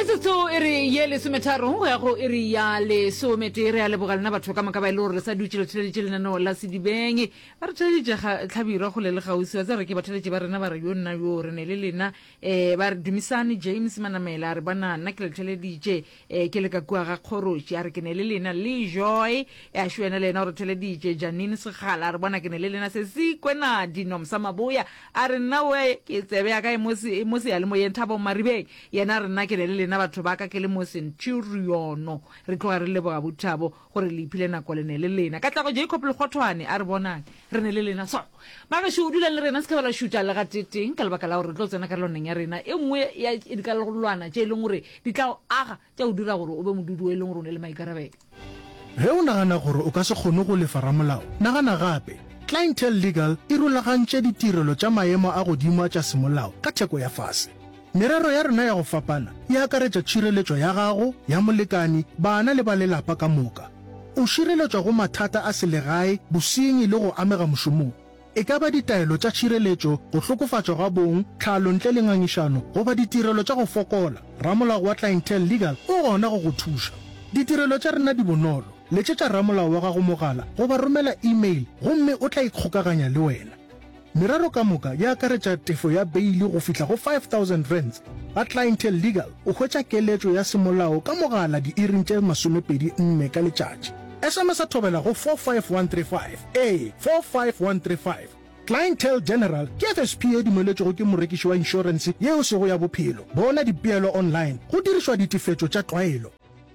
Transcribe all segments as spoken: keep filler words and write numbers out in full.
Metsotso e re ye le sometharo go ya go e re ya le somete re a leboga lena batho ka makaba ile gore re sa dutse le tšhelete lenaneo la Sedibeng ba re tšhelete ga tlhabirwa go le le gausi wa tsa re ke batheletse ba rena ba re yo nna yo re ne le lena eh ba re Dumisani James Manamela re bana nna ke le tšhelete eh ke le ka kwa ga Khoroshi a re ke ne le lena le Joy ya shwena lena re tšhelete Janine Segala re bona ke ne le lena se sikwena Dinomsa Maboya a re nna we ke tsebe ya ka emosi emosi ya le mo yentabo Maribeng yena re nna ke le lena batho ba ka ke le mo Centuriono re tloga re leboga bothabo gore le iphile nako le ne le lena ka tla go Jacob le Kgothwane a re bonang re ne le lena so ba ga shu dula le rena se ka bala shuta le ga teteng ka lebaka la gore tlo tsena ka loneng ya rena e nngwe ya di ka lolwana tše leng gore di tla aga tša o dira gore o be modudu e leng gore o ne le maikarabelo ge o nagana gore o ka se kgone go lefa ramolao nagana gape Clientele Legal e rulagantše ditirelo tša maemo a godimo a tša semolao ka theko ya fase. Merero ya rena ya go fapana e akaretša tšhireletšo ya gago ya molekani bana le ba lelapa ka moka. O šireletšwa go mathata a selegae bosenyi le go amega mošomong. E ka ba ditaelo tša tšhireletšo go hlokofatšwa ga bong tlhalo ntle le ngangišano goba ditirelo tša go fokola ramolao wa Clientele Legal o gona go go thuša. Ditirelo tša rena di bonolo letšetša ramolao wa gago mogala goba romela email gomme o tla ikgokaganya le wena. Merero ka moka ya akaretša tefo ya beili go fihla go five thousand rands. Ga Clientele Legal o hwetša keletšo ya semolao ka mogala di-iring tše masomepedi nne ka letšatši. S M S a thobela go four five one three five a four five one three five. Clientele General ke F S P e dumeletšego ke morekiši wa insurance yeo sego ya bophelo. Bona dipeelo online go dirišwa ditefetšo tša tlwaelo.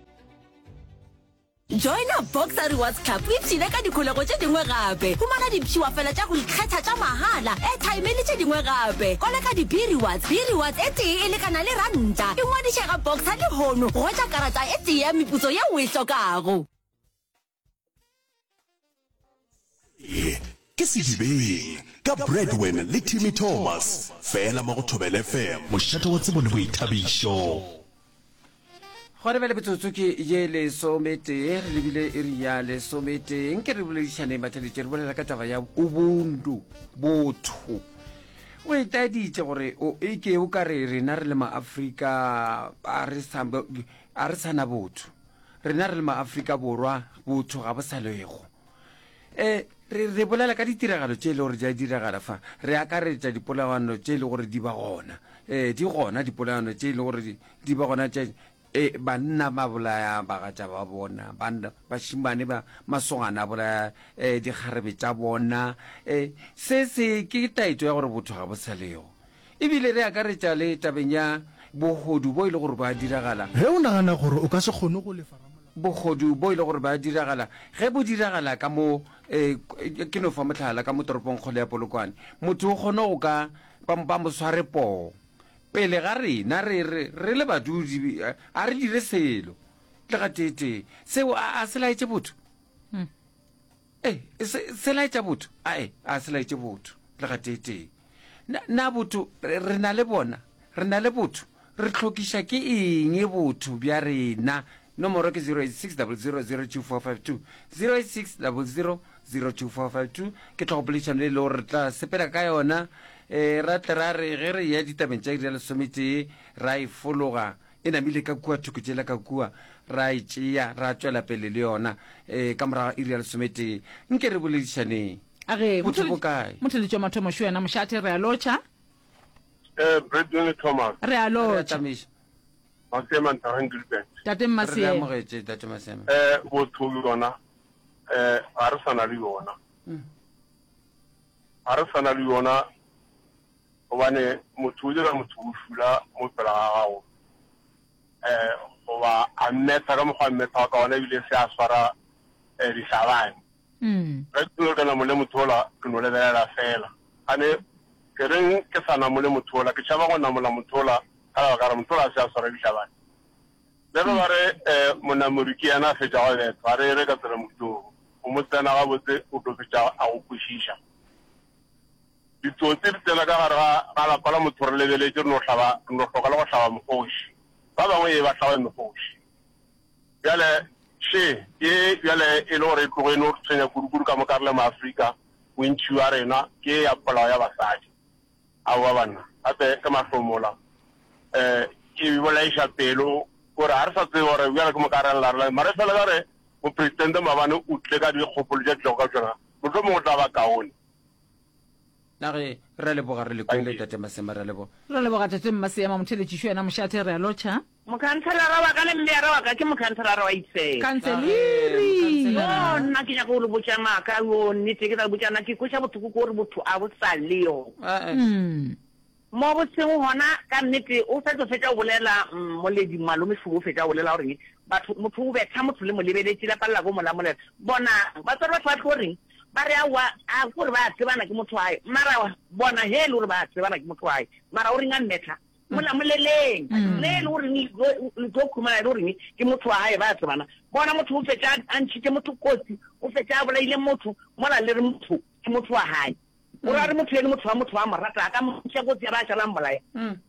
Join a Boxer Rewards Club o ipsile ka dikholego tše dingwe gape humana dipšiwa fela tša go ikgetha tša mahala airtime le tše dingwe gape koleka di-B Rewards B Rewards e tee e lekana le ranta e ngwadiše ga Boxer le hono go tša karata e tee ya meputso ya o e hlokago ke Sedibeng ka Breadwin le Timmy Thomas fela mo go Thobela F M mošato wa tsebo le boithabišo gore bele betsotso ke ye le somete re lebile e re ya le somete nke re boledišane batheletse re bolela ka taba ya ubuntu botho o etaditše gore o e ke o ka re rena re le maAfrika a re sana botho rena re le maAfrika borwa botho ga bo sa lego eh re bolela ka ditiragalo tše le gore di a diragala fa re akaretša dipolagano tše le gore di ba gona eh di gona dipolagano tše le gore di ba gona tše e banna ba bolaya bagatša ba bona banna bašimane ba masogana bolaya eh dikgarebe tša bona eh se se ke taetso ya gore botho ga bo sa lego ebile re akaretša le tabeng ya bogodu bo ile gore ba diragala ge o nagana gore o ka se kgone go lefa bogodu bo ile gore ba diragala ge bo diragala ka mo eh ke no fa motlhala ka mo toropong kgole ya Polokwane motho o kgone go ka ba mo sware poo pele ga rena re re le badudi a re dire selo le ga tete seo a se laetse botho eh se laetse botho a eh a se laetse botho le ga tete na botho re na le bona re na le botho re tlhokiša ke eng botho bja rena nomoro ke zero eight six zero zero zero two four five two zero eight six zero zero zero two four five two ke tlhobolešana le lo re tla sepela ka yona eh ra tla ra re ge re ya ditabeng tša iri ya lesomete ra e fologa e namile ka kua thukutšela ka kua ra e tšea ra tšwela pele le yona eh ka moraga iri ya lesomete nke re boledišaneng age botho bo kae motheletšo mathomo šwena mošate re a lotšha eh Breadwin Thomas re a lotšha Masema Ntageng Gilbert tate re Masema amogetše tate Masema eh botho yona eh a re sana le yona a re sana le yona obane motho o dira motho o fula mo pela gago eh oba a mmetha ka mokgwa mmetha ka ona ebile se a swara eh dihlabane mm re tlo kana mo le motho ola ke no lebelela fela ane ke reng ke sana mo le motho ola ke tšhaba go na mo la motho ola ka ga re motho ola se a swara dihlabane le ba re eh monamoriki yana fetša go betha re re ka tsela motho o mo tsena ga botse o tlo fetša a go kwešiša ditsotsi di tsena ka gare ga lapa la motho re lebeletse re no tlhaba no hloka le go tlhaba mogoši ba bangwe e ba tlhaba mogoši bjale she ye bjale e le gore e tlogo e no tshwenya kudu-kudu ka moka re le maAfrika bontši wa rena ke ya polao ya basadi ao ba banna gape ka mahlomola um e bolaisha pelo gore ha re sa tsebe gore bjale ke mo ka rela rela mare fela ka re mopresidente Mabane o tle ka dikgopolo tša tlogo ka tsona motho mongwe tla ba kaone nage re leboga re le kwele tate Masema re leboga re leboga tate Masema motheletšišo yena mošate re a lotšha mokhanselara wa ka le mmea wa ka ke mokhanselara wa itseng kanseleri o nna ke nyaka go le botsa maaka o nnete ke tla botsana ke kweša bothoko ko gore botho a bo sa leo mo botseng gona ka nnete o fetsa fetsa o bolela moledi malome sego o fetsa o bolela goreng motho o betha motho le mo lebeletse la palela ko mola molela bona ba tsere batho ba tlo goreng ba re awa a gore ba tsebana ke motho wae mara bona he le gore ba tsebana ke motho wae mara o ringa mmetha mola moleleng le le gore ni go khumana le gore ke motho wae ba tsebana bona motho o fetsa a ntshitse motho kotsi o fetsa a bolaile motho mola le re motho ke motho wa hae o ra re motho le motho wa motho wa morata ka motho go tsaya ba tsala mbolaya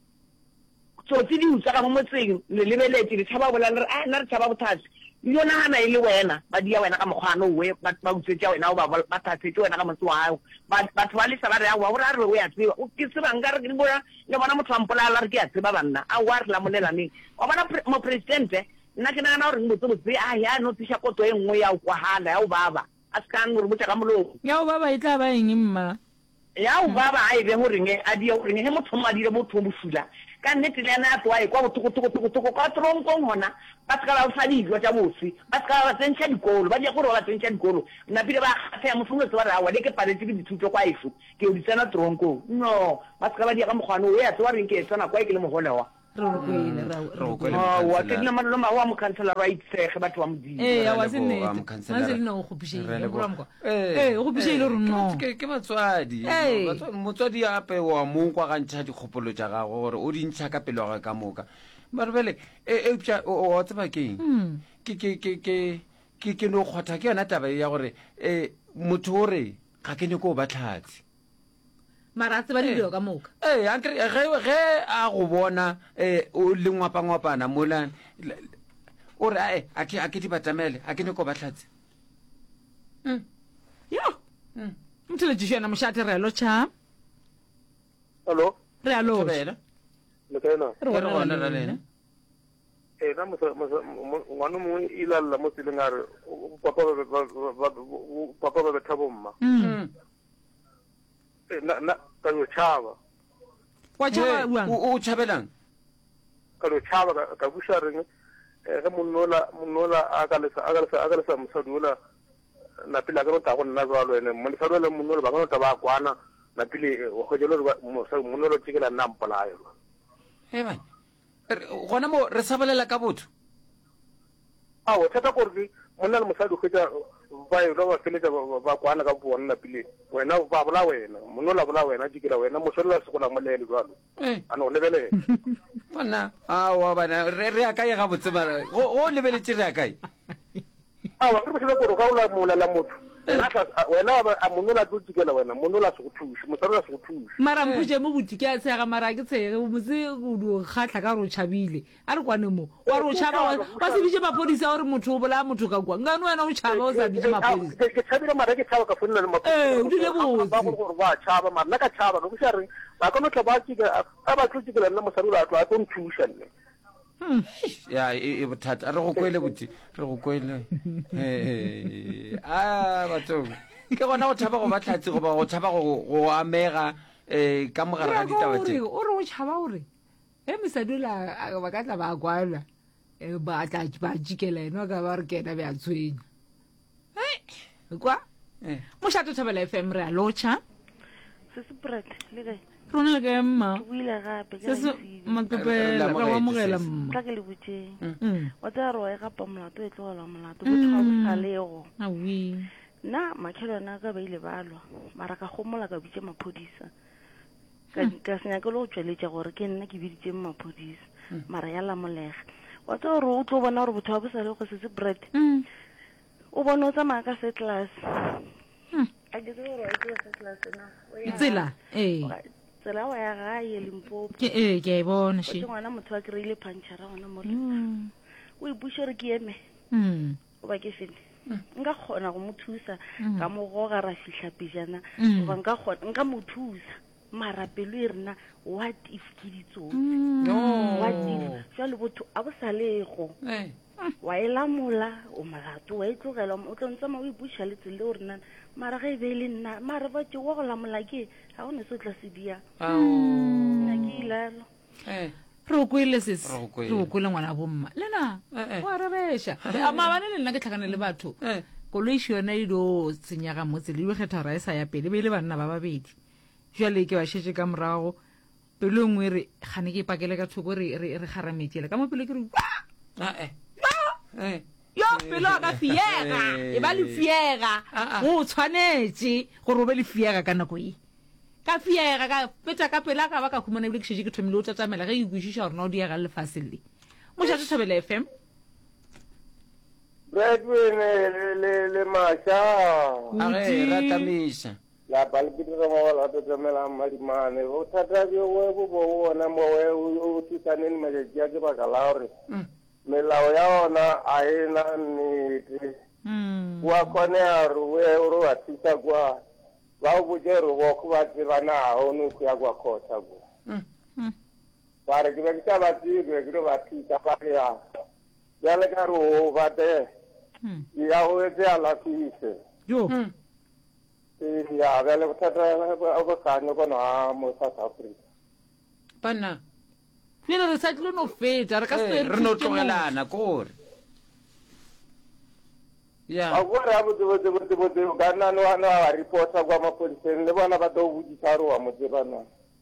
so tse di utsa ka mo motseng le lebeletse di tshaba bola le a na re tshaba bothasi yo na hana ile wena ba dia wena ka mogwano we ba ba utsetsa wena o ba ba thatse wena ka motho wa hao batho ba le sa ba re a wa re re we a tseba o ke se banga re bona le bona motho wa mpola la re ke a tseba banna a wa re la monela ning wa bona mo presidente nna ke nana gore motho botse a ya no tsha koto e nngwe ya kwa hala ya o baba a ska ngore botsa ka molo ya o baba e tla ba eng mma ya o baba a ile gore nge a dia gore nge motho ma dire motho bofula ka nnete le ana twa e kwa botoko toko toko toko ka tronko ngona ba ska ba fa dijo tsa botsi ba ska ba tsentša dikolo ba dia gore ba tsentša dikolo nna pile ba ga ya motho tse ba ra wa le ke paletse ke dithuto kwa ifu ke o ditsena tronko no ba ska ba dia ka mogwano o ya twa re ke tsena kwa ke le mogolewa re re kwele ra o wa ke nna manolo ma wa mo kansela right sege batho ba modimo eh ya wa se nnete ma se le no go pishile go ramko eh go pishile re no ke batswadi motswadi a pe wa mo kwa ga ntšha dikgopolo tša gago gore o di ntšha ka pelo ga ka moka mare bele e pša o tseba keng ke ke ke ke ke ke no khotha ke yona taba ya gore eh motho ore ga ke ne go batlhatsi mara tse ba dilo ka moka eh a ge ge a go bona eh o le ngwapa ngwapana mola o re ai a ke a ke di batamele a ke ne go batlatse mm yo mm mthelejišo yena mošate re lo cha hello re a lo bela le kana re gona ra lena eh na mo ngwana mo ilalla mo tseleng a re papa ba papa ba thabo mma mm na na ka yo chava wa chava uang o chabelang ka yo chava ka busha reng ge monnola monnola a ka lesa a ka lesa a ka lesa msadula na pila ka nta go nna jwalo ene mo le sadula monnola ba ka nta ba kwana na pile go jelo monnola tsikela nna mpolayo he ba gona mo re sabelela ka botho a o tsata gore monna le mosadi go tsa ba yo ba feletse ba kwana ka bona pile wena ba bola wena monnola bola wena tsikela wena mo solla se go la molele jwalo ano lebele bona a wa bana re re aka ya ga botse mara go lebeletse re aka a wa re botse go ga ola mola la motho wena a monnola tlo tsikela wena monnola se go thusa mosadi se go thusa mara mpuje mo botike a tsega mara ke tsege mo se go khatla ka ro chabile a re kwane mo wa ro chaba wa se bije mapodisa gore motho o bola motho ka kwa ngano wena o chaba o sa bije mapodisa ke tshabile mara ke tsaba ka fonna le mapodisa eh o dile botse ba go ba chaba mara naka chaba go sha re ba ka no tla ba tsikela a ba tlo tsikela nna mosadi a tlo a tlo thusa nne ya e bothata re go kwele botse re go kwele eh a batho ke gona go thaba go batlatsi go ba go thaba go amega eh ka mogare ga ditaba tse o re o chaba ore e mesadula ba ka tla ba kwala e ba tla ba jikela eno ka ba re kena be a tswenya eh kwa eh mo shato thabela F M re a locha se se pret le ge rona le ke mma o ile gape se se makapela ka wa mogela mma ka ke le botse wa tla ro e gapa molato e tlola molato botho ga bo salego a wi na makhelwana ka ba ile balwa mara ka gomola ka bitse maphodisa ka ka senya ke lo tsweletša gore ke nna ke biditse maphodisa mara ya la molega wa tla ro o tlo bona gore botho ba salego se se bread o bona o tsamaya ka se class a ke tlo ro a ke se class na tsela eh tsela wa ya ga ye Limpopo ke eh ke bona shi ke ngwana motho wa kry ile punchara ngwana mo o e bushere ke eme o ba ke fene nka khona go mothusa ka mo goga ra fihla pejana ba nka khona nka mothusa mara pelo e rena what if ke ditso no what if jwa le botho a bo sa lego wa e lamola o molato wa e tlogela o tlo ntse ma o ipuša le tsele o rena mara ge e be le nna mara ba tse wa go lamola ke ga go ne se o tla se dia nna ke ilalo re o kwele sese re o kwele ngwana bomma lena wa rereša maabane le nna ke tlhakane le batho koloiši yona e do senyaga motse le kgetha ra e sa ya pele be le banna ba babedi jale ke ba šetse ka morago pelo nngwe re gane ke pakele ka thoko re garametšele ka mo pelo ke re yo pelo ka fiega e ba le fiega go tshwanetse gore o be le fiega ka nako e ka fiega ka peta ka pela ka ba ka khumana ebile ke shetse ke thomile o tsamela ge e kwishisha gore no diega le fasile mo ja tshobela F M Breadwinner le le masha are ratamisha la balbidira mo la to tsamela malimane o thata bjo we bo bo ona mo we o tsaneng me ja ke ba kalaore melao ya ona a ena nnete wa kone a ruwe o ro atisa kwa ba o bojero go go ba tsebana o no ku ya kwa khotha go ba re ke ba ke ba tsire ke ba tsita ba ya ya le ka ro ba te ya o etse ala fise yo ya ba le thata o go kana go na mo South Africa bana fela re sa tlo no feta re ka se re no tlogelana kore ya a gore a botse botse botse botse ka nna no ana wa reporta kwa mapodiseng le bona ba tlo bodisa ro wa motse bana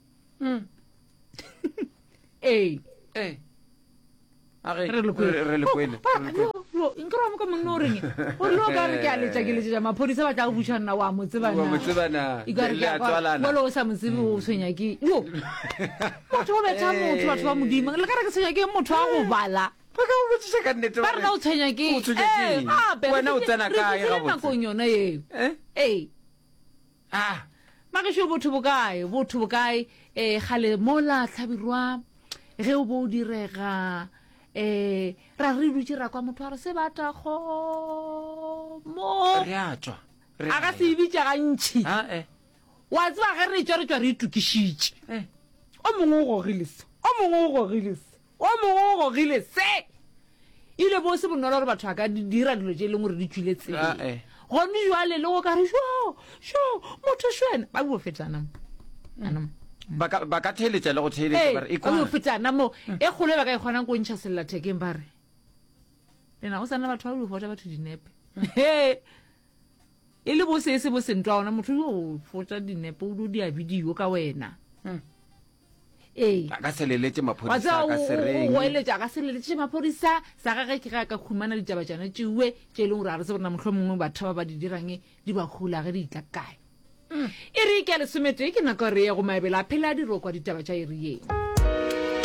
eh eh are re le re le kwele lo inkra mo ka mongno reng o lo ka re ke a letsa ke letsa mapodisa ba tla go bušana wa motse bana wa motse bana le a tswalana mo lo sa motse o tshwenya ke yo motho o betsa motho batho ba modimo le ka re ke tshwenya ke motho a go bala ba ka o botsa ka nnete ba re o tshwenya ke eh wena o tsena ka e ga botsa go yona e eh eh ah ma ke sho botho bokae botho bokae eh gale mola tlhabirwa ge o bo direga eh ra re dutse ra kwa motho a re se bata go mo re a tswa a ga se ibitša gantši ha eh wa tswa ge re tswa re tswa re itukishitše eh o mongwe o gogile se o mongwe o gogile se o mongwe o gogile se ile bo se bonolo re batho a ka dira dilo tše e leng gore di tswile tsela gone jwale le go ka re sho sho motho shwena ba bo fetana mo ba ka ba ka theletša le go theletša ba re e kwa go fetana mo e kgole ba ka e kgona go ntšha sella thekeng ba re lena go sana batho ba di fotsa batho dinepe he e le bo se se bo sentwa ona motho yo fotsa dinepe o do dia video ka wena eh ka seleletse maphodisa ka sereng o eletša ka seleletse maphodisa sa ga ge ke ga ka khumana ditaba tsana tšewe tše e leng gore a re se bona mohlomongwe batho ba ba di dirang di ba khula ge di itla kae e re ke a lesomete ke nako re ya go maebela phela dirokwa ditaba tša e rieng